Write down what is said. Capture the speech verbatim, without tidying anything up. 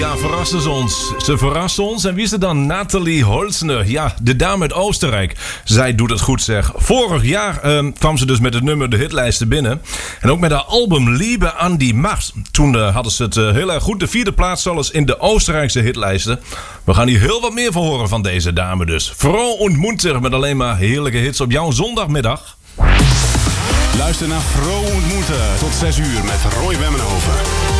Ja, verrassen ze ons. Ze verrassen ons. En wie is het dan? Nathalie Holzner. Ja, de dame uit Oostenrijk. Zij doet het goed, zeg. Vorig jaar uh, kwam ze dus met het nummer de hitlijsten binnen. En ook met haar album Liebe an die Macht. Toen uh, hadden ze het uh, heel erg goed. De vierde plaats zelfs in de Oostenrijkse hitlijsten. We gaan hier heel wat meer van horen van deze dame dus. Froh und munter met alleen maar heerlijke hits op jouw zondagmiddag. Luister naar Froh und munter tot zes uur met Roy Wemmenhoven.